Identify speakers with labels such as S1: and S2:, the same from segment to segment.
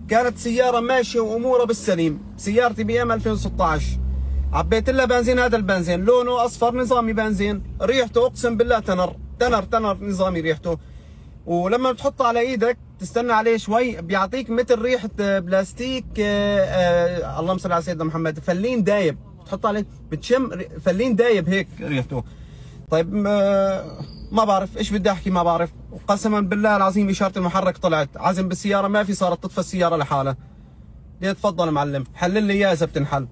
S1: كانت سيارة ماشية وأمورها بالسليم، سيارتي بي ام 2016، عبيت لها بنزين. هذا البنزين لونه أصفر، نظامي بنزين، ريحته أقسم بالله تنر نظامي ريحته. ولما بتحطه على إيدك تستنى عليه شوي بيعطيك مثل ريحة بلاستيك، اللهم صل على سيدنا محمد، فلين دايب، بتحط عليه بتشم فلين دايب هيك ريحته. طيب ما بعرف ايش بدي احكي، ما بعرف. وقسما بالله العظيم اشاره المحرك طلعت، عزم بالسياره ما في، صارت تطفى السياره لحالها. تفضل معلم، حلل لي اياها اذا بتنحل.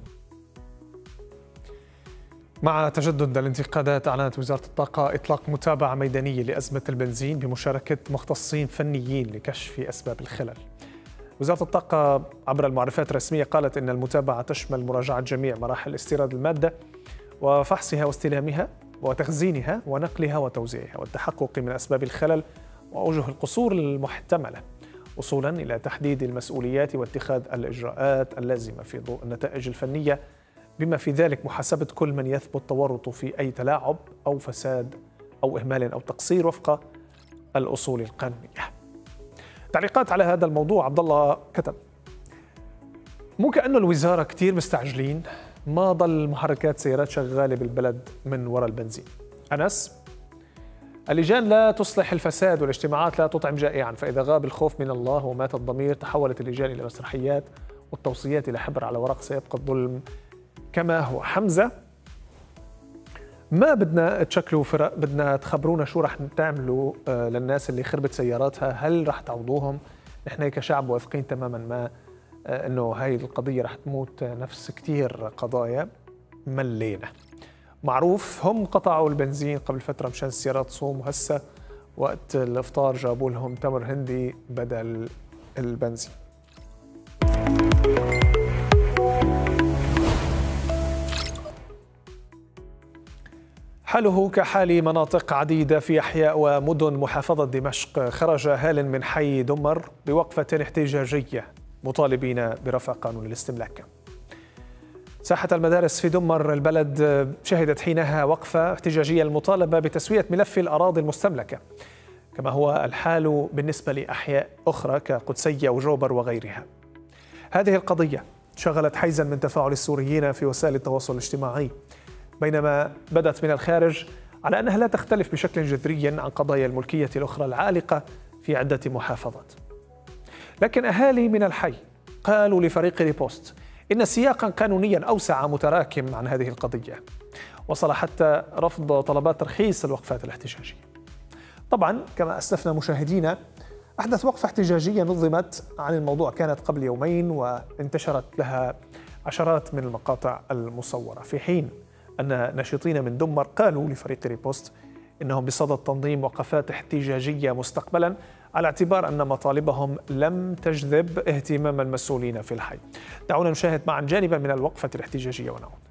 S2: مع تجدد الانتقادات، أعلنت وزارة الطاقة إطلاق متابعة ميدانية لأزمة البنزين بمشاركة مختصين فنيين لكشف أسباب الخلل. وزارة الطاقة عبر المعرفات الرسمية قالت إن المتابعة تشمل مراجعة جميع مراحل استيراد المادة وفحصها واستلامها وتخزينها ونقلها وتوزيعها، والتحقق من أسباب الخلل وأوجه القصور المحتملة، وصولا إلى تحديد المسؤوليات واتخاذ الإجراءات اللازمة في ضوء النتائج الفنية، بما في ذلك محاسبة كل من يثبت تورطه في أي تلاعب أو فساد أو إهمال أو تقصير وفق الأصول القانونية. تعليقات على هذا الموضوع. عبد الله كتب: مو كأنه الوزارة كتير مستعجلين، ما ضل محركات سيارات شغالة بالبلد من وراء البنزين. أنس: اللجان لا تصلح الفساد والاجتماعات لا تطعم جائعا، فإذا غاب الخوف من الله ومات الضمير تحولت اللجان إلى مسرحيات والتوصيات إلى حبر على ورق، سيبقى الظلم كما هو. حمزة: ما بدنا تشكلوا فرق، بدنا تخبرونا شو رح تعملوا للناس اللي خربت سياراتها، هل رح تعوضوهم؟ نحن كشعب واثقين تماما ما انه هاي القضية رح تموت نفس كتير قضايا، ملينا. معروف هم قطعوا البنزين قبل فترة مشان السيارات تصوم، وهسه وقت الافطار جابوا لهم تمر هندي بدل البنزين. حاله كحال مناطق عديدة في أحياء ومدن محافظة دمشق. خرج أهال من حي دمر بوقفة احتجاجية مطالبين برفع قانون الاستملاك. ساحة المدارس في دمر البلد شهدت حينها وقفة احتجاجية المطالبة بتسوية ملف الأراضي المستملكة، كما هو الحال بالنسبة لأحياء أخرى كقدسية وجوبر وغيرها. هذه القضية شغلت حيزا من تفاعل السوريين في وسائل التواصل الاجتماعي، بينما بدت من الخارج على أنها لا تختلف بشكل جذري عن قضايا الملكية الأخرى العالقة في عدة محافظات. لكن أهالي من الحي قالوا لفريق ريبوست إن سياقا قانونيا أوسع متراكم عن هذه القضية، وصل حتى رفض طلبات ترخيص الوقفات الاحتجاجية. طبعا كما أسلفنا مشاهدينا، أحدث وقفة احتجاجية نظمت عن الموضوع كانت قبل يومين، وانتشرت لها عشرات من المقاطع المصورة، في حين أن ناشطين من دمر قالوا لفريق ريبوست إنهم بصدد تنظيم وقفات احتجاجية مستقبلا، على اعتبار أن مطالبهم لم تجذب اهتمام المسؤولين في الحي. دعونا نشاهد معا جانبا من الوقفة الاحتجاجية ونعود.